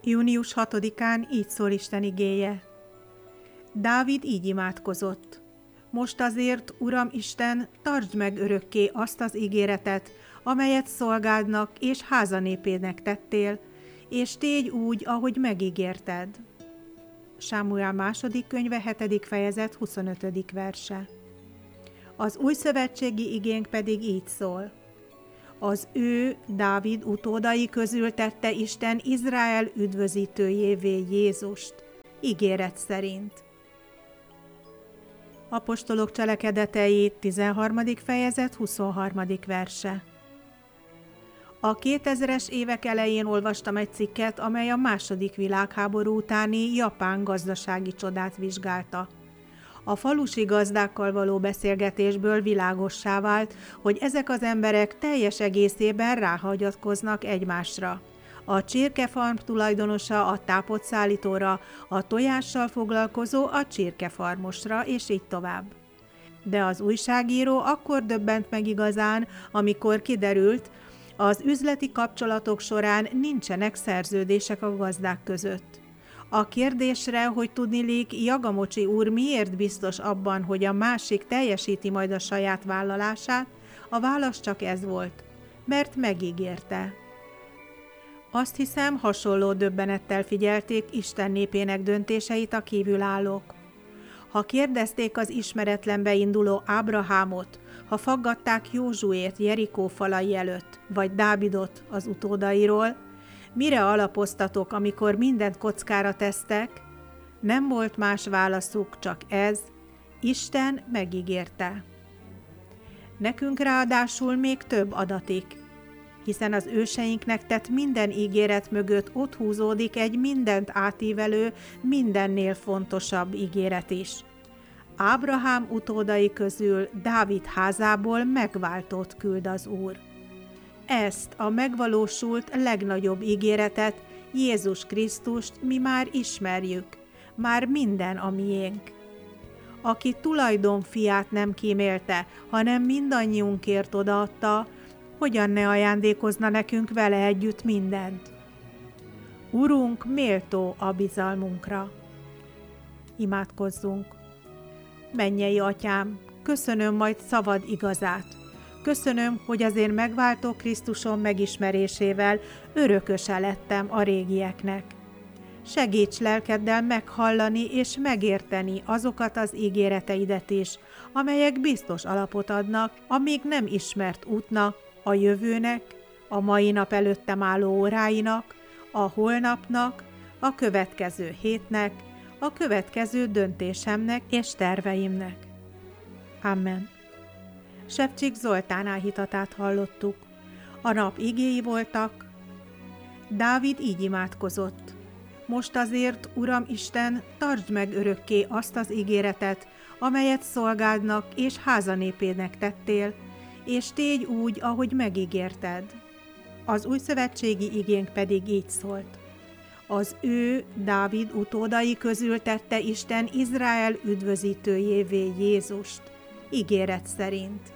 Június 6-án így szól Isten igéje. Dávid így imádkozott. Most azért, Uram Isten, tartsd meg örökké azt az ígéretet, amelyet szolgádnak és házanépének tettél, és tégy úgy, ahogy megígérted. Sámuel második könyve 7. fejezet 25. verse. Az újszövetségi igénk pedig így szól. Az ő, Dávid utódai közül tette Isten Izrael üdvözítőjévé Jézust, ígéret szerint. Apostolok cselekedetei 13. fejezet 23. verse. A 2000-es évek elején olvastam egy cikket, amely a II. Világháború utáni japán gazdasági csodát vizsgálta. A falusi gazdákkal való beszélgetésből világossá vált, hogy ezek az emberek teljes egészében ráhagyatkoznak egymásra. A csirkefarm tulajdonosa a tápotszállítóra, a tojással foglalkozó a csirkefarmosra, és így tovább. De az újságíró akkor döbbent meg igazán, amikor kiderült, az üzleti kapcsolatok során nincsenek szerződések a gazdák között. A kérdésre, hogy tudniillik Jagamocsi úr miért biztos abban, hogy a másik teljesíti majd a saját vállalását, a válasz csak ez volt, mert megígérte. Azt hiszem, hasonló döbbenettel figyelték Isten népének döntéseit a kívülállók. Ha kérdezték az ismeretlenbe induló Ábrahámot, ha faggatták Józsuét Jerikó falai előtt, vagy Dávidot az utódairól, mire alapoztatok, amikor mindent kockára tesztek? Nem volt más válaszuk, csak ez, Isten megígérte. Nekünk ráadásul még több adatik, hiszen az őseinknek tett minden ígéret mögött ott húzódik egy mindent átívelő, mindennél fontosabb ígéret is. Ábrahám utódai közül Dávid házából megváltót küld az Úr. Ezt a megvalósult legnagyobb ígéretet, Jézus Krisztust mi már ismerjük, már minden a miénk. Aki tulajdonfiát nem kímélte, hanem mindannyiunkért odaadta, hogyan ne ajándékozna nekünk vele együtt mindent? Urunk méltó a bizalmunkra. Imádkozzunk! Mennyei Atyám, köszönöm majd szavad igazát. Köszönöm, hogy az én megváltó Krisztusom megismerésével örököse lettem a régieknek. Segíts lelkeddel meghallani és megérteni azokat az ígéreteidet is, amelyek biztos alapot adnak a még nem ismert útnak, a jövőnek, a mai nap előttem álló óráinak, a holnapnak, a következő hétnek, a következő döntésemnek és terveimnek. Amen. Sepcsik Zoltán áhítatát hallottuk. A nap igéi voltak. Dávid így imádkozott. Most azért, Uram Isten, tartsd meg örökké azt az ígéretet, amelyet szolgádnak és házanépének tettél, és tégy úgy, ahogy megígérted. Az újszövetségi igénk pedig így szólt. Az ő, Dávid utódai közül tette Isten Izrael üdvözítőjévé Jézust, ígéret szerint.